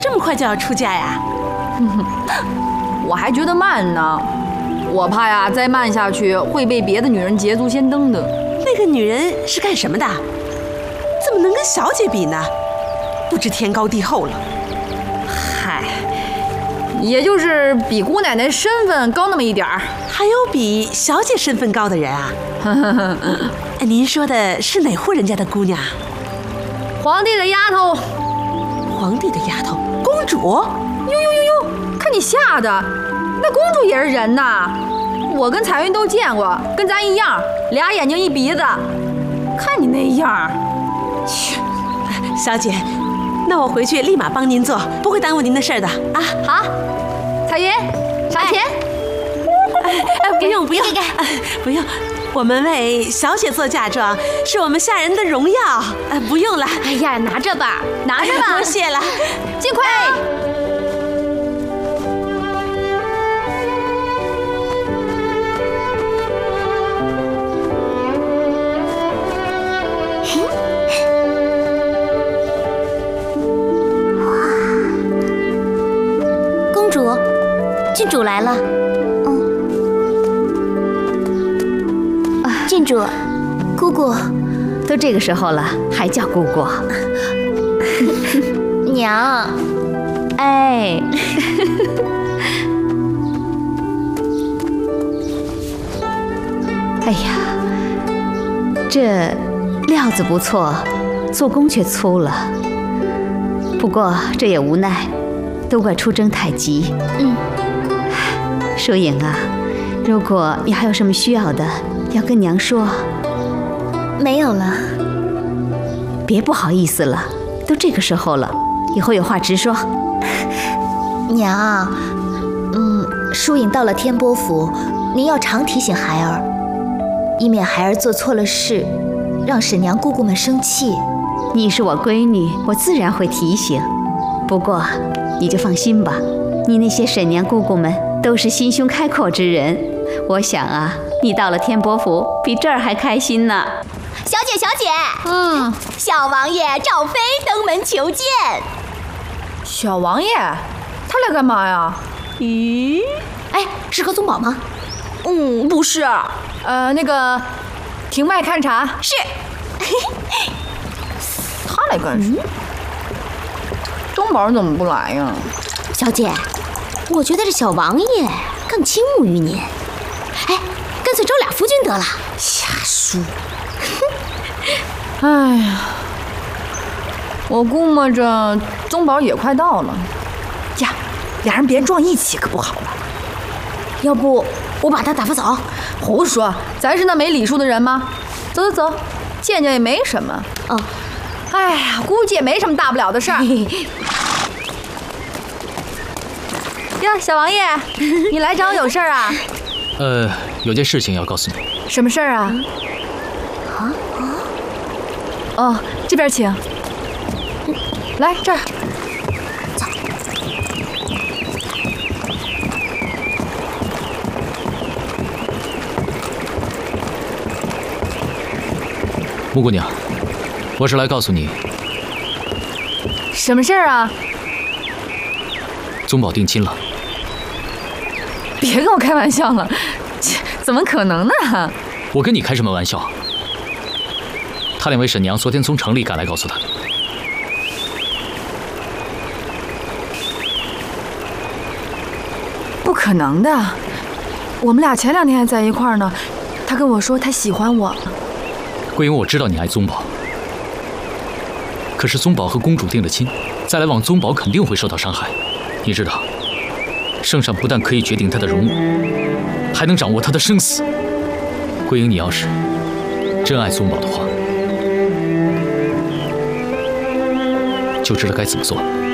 这么快就要出嫁呀？ 我还觉得慢呢，我怕呀，再慢下去会被别的女人捷足先登的。 那个女人是干什么的？怎么能跟小姐比呢？不知天高地厚了。 嗨，也就是比姑奶奶身份高那么一点儿。 还有比小姐身份高的人啊？您说的是哪户人家的姑娘？ 皇帝的丫头。 皇帝的丫头，公主？ 呦，看你吓的，那公主也是人呐。我跟彩云都见过，跟咱一样，俩眼睛一鼻子。看你那样， 去，小姐，那我回去立马帮您做，不会耽误您的事的啊。 好，彩云，上前。 不用，不用，我们为小姐做嫁妆，是我们下人的荣耀。不用了。 哎呀，拿着吧，拿着吧。 多谢了， 尽快。 公主，郡主来了。郡主，姑姑， 都这个时候了，还叫姑姑？ 娘， 哎，哎呀，这料子不错，做工却粗了。不过这也无奈，都怪出征太急。淑颖啊，如果你还有什么需要的，要跟娘说。 没有了。 别不好意思了，都这个时候了，以后有话直说。 娘，淑颖到了天波府，您要常提醒孩儿，以免孩儿做错了事，让婶娘姑姑们生气。 你是我闺女，我自然会提醒。不过你就放心吧，你那些婶娘姑姑们都是心胸开阔之人，我想啊，你到了天波府比这儿还开心呢。 小姐，小王爷赵飞登门求见。 小王爷，他来干嘛呀？ 咦，哎，是何宗保吗？ 不是。那个，庭外勘察。 是。 他来干什么？宗保怎么不来呀？ 小姐，我觉得这小王爷更倾慕于您。哎，干脆招俩夫君得了。 瞎说。哎呀，我估摸着宗保也快到了呀，俩人别撞一起可不好了。 要不我把他打发走？ 胡说，咱是那没礼数的人吗？走，见见也没什么。哎呀，估计也没什么大不了的事儿。呀，小王爷，你来找我有事儿啊？ 有件事情要告诉你。 什么事儿啊？这边请。来这儿。 走。 穆姑娘，我是来告诉你， 什么事儿啊？ 宗保定亲了。 别跟我开玩笑了，怎么可能呢？ 我跟你开什么玩笑？他两位婶娘昨天从城里赶来告诉他的。 不可能的，我们俩前2天还在一块儿呢。他跟我说他喜欢我。 桂英，我知道你爱宗保，可是宗保和公主定了亲，再来往宗保肯定会受到伤害。你知道，圣上不但可以决定他的荣辱，还能掌握他的生死。桂英，你要是真爱宗保的话，就知道该怎么做。